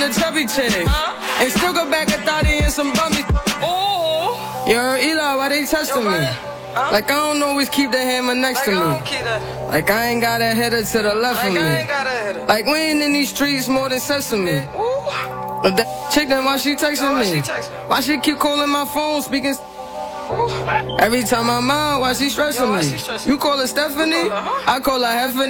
the chubby chick. And still go back and thought he in some bummy. Oh, yo, Eli, why they testing me? Like I don't always keep the hammer next to me. Like I ain't got a header to the left of me. Like we ain't in these streets more than sesame. But that chick, then why she texting me? Why she keep calling my phone, speaking? Every time I'm out, why she stressing me? You call her Stephanie? I call her Heffany.